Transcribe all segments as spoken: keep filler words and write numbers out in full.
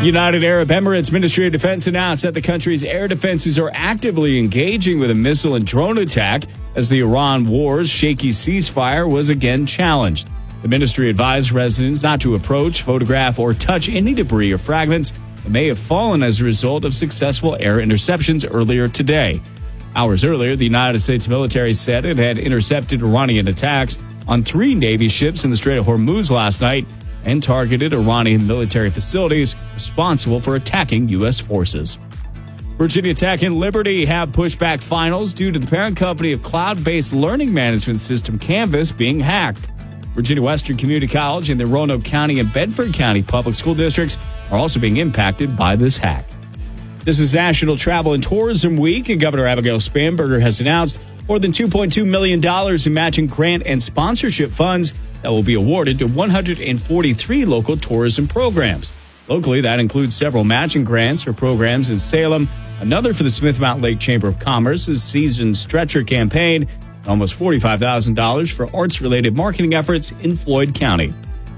United Arab Emirates Ministry of Defense announced that the country's air defenses are actively engaging with a missile and drone attack as the Iran war's shaky ceasefire was again challenged. The ministry advised residents not to approach, photograph, or touch any debris or fragments that may have fallen as a result of successful air interceptions earlier today. Hours earlier, the United States military said it had intercepted Iranian attacks on three Navy ships in the Strait of Hormuz last night and targeted Iranian military facilities responsible for attacking U S forces. Virginia Tech and Liberty have pushed back finals due to the parent company of cloud-based learning management system Canvas being hacked. Virginia Western Community College and the Roanoke County and Bedford County public school districts are also being impacted by this hack. This is National Travel and Tourism Week, and Governor Abigail Spanberger has announced more than two point two million dollars in matching grant and sponsorship funds that will be awarded to one hundred forty-three local tourism programs. Locally, that includes several matching grants for programs in Salem, another for the Smith Mountain Lake Chamber of Commerce's Season Stretcher campaign, and almost forty-five thousand dollars for arts-related marketing efforts in Floyd County.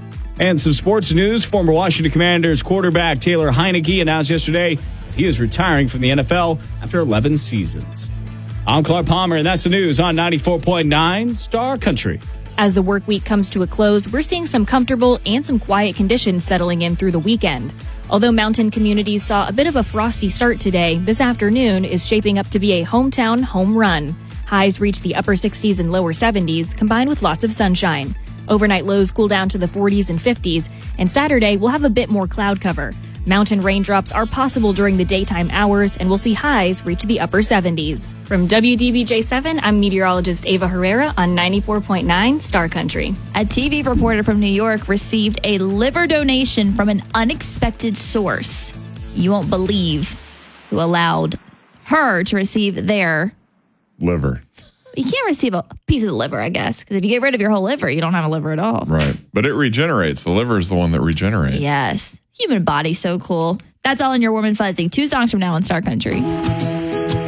And some sports news. Former Washington Commanders quarterback Taylor Heineke announced yesterday that he is retiring from the N F L after eleven seasons. I'm Clark Palmer, and that's the news on ninety-four point nine Star Country. As the work week comes to a close, we're seeing some comfortable and some quiet conditions settling in through the weekend. Although mountain communities saw a bit of a frosty start today, this afternoon is shaping up to be a hometown home run. Highs reach the upper sixties and lower seventies, combined with lots of sunshine. Overnight lows cool down to the forties and fifties, and Saturday will have a bit more cloud cover. Mountain raindrops are possible during the daytime hours, and we'll see highs reach the upper seventies. From W D B J seven, I'm meteorologist Ava Herrera on ninety-four point nine Star Country. A T V reporter from New York received a liver donation from an unexpected source. You won't believe who allowed her to receive their liver. You can't receive a piece of the liver, I guess, because if you get rid of your whole liver, you don't have a liver at all. Right. But it regenerates. The liver is the one that regenerates. Yes. Human body, so cool. That's all in your Warm and Fuzzy. Two songs from now on Star Country.